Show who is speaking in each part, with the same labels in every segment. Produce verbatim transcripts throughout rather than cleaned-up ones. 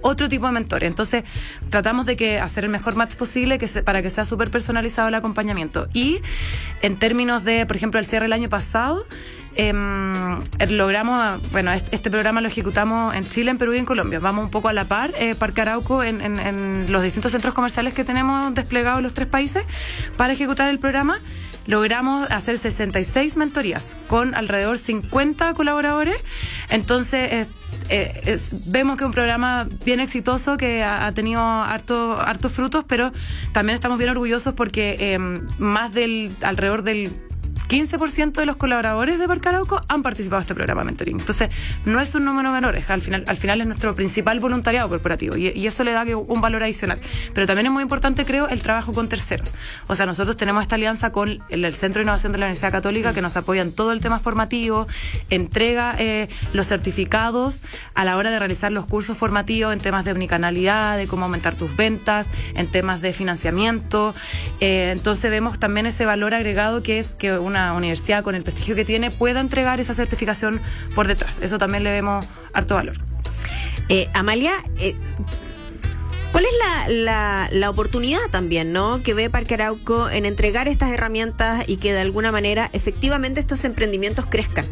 Speaker 1: otro tipo de mentores. Entonces, tratamos de que hacer el mejor match posible que se, para que sea súper personalizado el acompañamiento. Y en términos de, por ejemplo, el cierre del año pasado, Eh, logramos, bueno, este, este programa lo ejecutamos en Chile, en Perú y en Colombia. Vamos un poco a la par, eh, Parque Arauco, en, en, en los distintos centros comerciales que tenemos desplegados en los tres países para ejecutar el programa. Logramos hacer sesenta y seis mentorías con alrededor cincuenta colaboradores. Entonces, eh, eh, es, vemos que es un programa bien exitoso que ha, ha tenido harto, hartos frutos, pero también estamos bien orgullosos porque eh, más del, alrededor del quince por ciento de los colaboradores de Parque Arauco han participado en este programa de mentoring. Entonces, no es un número menor, al final, al final es nuestro principal voluntariado corporativo y, y eso le da un valor adicional. Pero también es muy importante, creo, el trabajo con terceros. O sea, nosotros tenemos esta alianza con el, el Centro de Innovación de la Universidad Católica que nos apoya en todo el tema formativo, entrega eh, los certificados a la hora de realizar los cursos formativos en temas de omnicanalidad, de cómo aumentar tus ventas, en temas de financiamiento. Eh, entonces, vemos también ese valor agregado que es que una una universidad con el prestigio que tiene pueda entregar esa certificación por detrás. Eso también le vemos harto valor.
Speaker 2: Eh, Amalia, eh, ¿cuál es la, la, la oportunidad también, ¿no?, que ve Parque Arauco en entregar estas herramientas y que de alguna manera efectivamente estos emprendimientos crezcan?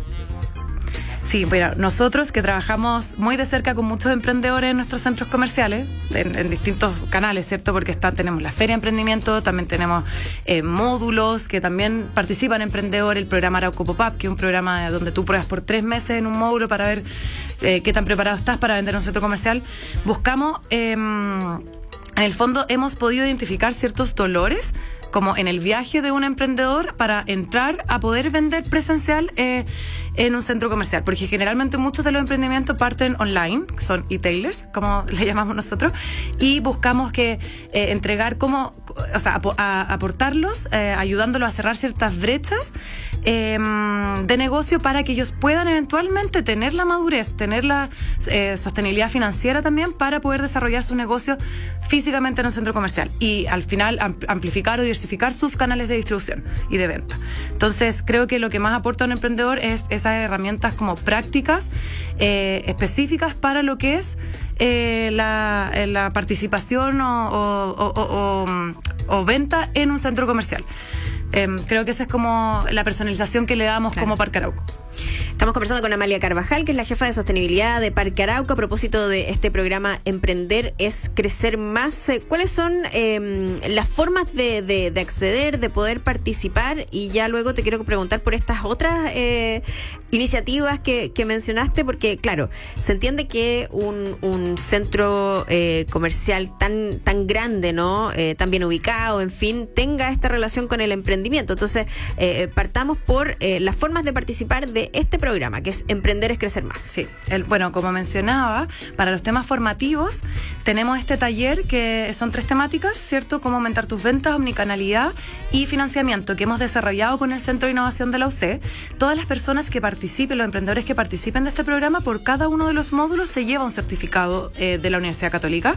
Speaker 1: Sí, pero nosotros que trabajamos muy de cerca con muchos emprendedores en nuestros centros comerciales, en, en distintos canales, ¿cierto? Porque está, tenemos la Feria de Emprendimiento, también tenemos eh, módulos que también participan emprendedores, el programa Arauco Pop-Up, que es un programa donde tú pruebas por tres meses en un módulo para ver eh, qué tan preparado estás para vender en un centro comercial. Buscamos, eh, en el fondo, hemos podido identificar ciertos dolores como en el viaje de un emprendedor para entrar a poder vender presencial eh, en un centro comercial, porque generalmente muchos de los emprendimientos parten online, son e-tailers, como le llamamos nosotros, y buscamos que eh, entregar como, o sea, ap- a, aportarlos, eh, ayudándolos a cerrar ciertas brechas eh, de negocio para que ellos puedan eventualmente tener la madurez, tener la eh, sostenibilidad financiera también para poder desarrollar su negocio físicamente en un centro comercial y al final amp- amplificar o diversificar sus canales de distribución y de venta. Entonces, creo que lo que más aporta a un emprendedor es esas herramientas como prácticas eh, específicas para lo que es eh, la, la participación o, o, o, o, o, o venta en un centro comercial. Eh, creo que esa es como la personalización que le damos, claro, como Parque Arauco.
Speaker 2: Estamos conversando con Amalia Carvajal, que es la jefa de sostenibilidad de Parque Arauco, a propósito de este programa Emprender es Crecer Más. ¿Cuáles son eh, las formas de, de, de acceder, de poder participar? Y ya luego te quiero preguntar por estas otras eh, iniciativas que, que mencionaste, porque claro, se entiende que un, un centro eh, comercial tan, tan grande, ¿no?, eh, tan bien ubicado, en fin, tenga esta relación con el emprendimiento. Entonces, eh, partamos por eh, las formas de participar de este programa, que es Emprender es Crecer Más.
Speaker 1: Sí, el, bueno, como mencionaba, para los temas formativos tenemos este taller que son tres temáticas, ¿cierto? Cómo aumentar tus ventas, omnicanalidad y financiamiento, que hemos desarrollado con el Centro de Innovación de la U C E. Todas las personas que participen, los emprendedores que participen de este programa, por cada uno de los módulos se lleva un certificado eh, de la Universidad Católica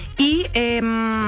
Speaker 1: y eh,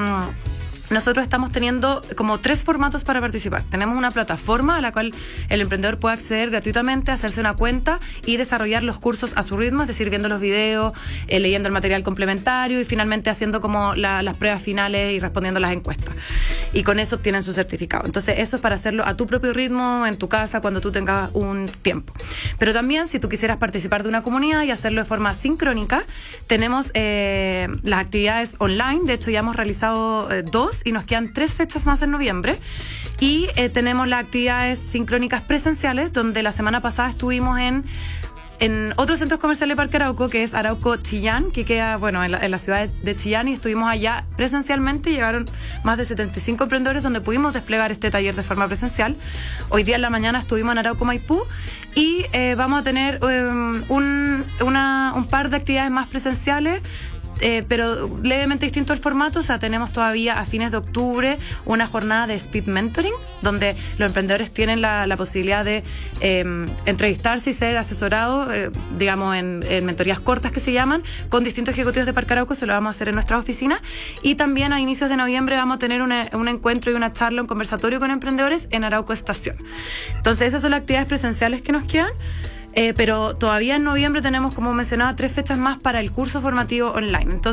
Speaker 1: nosotros estamos teniendo como tres formatos para participar. Tenemos una plataforma a la cual el emprendedor puede acceder gratuitamente, hacerse una cuenta y desarrollar los cursos a su ritmo, es decir, viendo los videos, eh, leyendo el material complementario y finalmente haciendo como la, las pruebas finales y respondiendo las encuestas. Y con eso obtienen su certificado. Entonces, eso es para hacerlo a tu propio ritmo, en tu casa, cuando tú tengas un tiempo. Pero también, si tú quisieras participar de una comunidad y hacerlo de forma sincrónica, tenemos eh, las actividades online. De hecho, ya hemos realizado eh, dos y nos quedan tres fechas más en noviembre. Y eh, tenemos las actividades sincrónicas presenciales, donde la semana pasada estuvimos en en otro centro comercial de Parque Arauco, que es Arauco Chillán, que queda, bueno, en la, en la ciudad de Chillán, y estuvimos allá presencialmente. Llegaron más de setenta y cinco emprendedores donde pudimos desplegar este taller de forma presencial. Hoy día en la mañana estuvimos en Arauco Maipú y eh, vamos a tener eh, un, una, un par de actividades más presenciales, Eh, pero levemente distinto el formato. O sea, tenemos todavía a fines de octubre una jornada de Speed Mentoring, donde los emprendedores tienen la, la posibilidad de eh, entrevistarse y ser asesorados, eh, digamos, en, en mentorías cortas que se llaman, con distintos ejecutivos de Parque Arauco. Se lo vamos a hacer en nuestras oficinas. Y también a inicios de noviembre vamos a tener una, un encuentro y una charla, un conversatorio con emprendedores en Arauco Estación. Entonces, esas son las actividades presenciales que nos quedan. Eh, pero todavía en noviembre tenemos, como mencionaba, tres fechas más para el curso formativo online. Entonces,